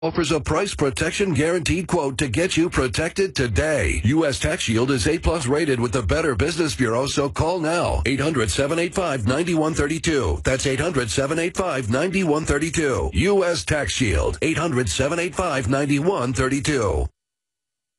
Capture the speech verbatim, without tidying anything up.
offers a price protection guaranteed quote to get you protected today. U S Tax Shield is A plus rated with the Better Business Bureau, so call now. eight hundred, seven eight five, nine one three two. That's eight hundred, seven eight five, nine one three two. U S Tax Shield. eight hundred, seven eight five, nine one three two.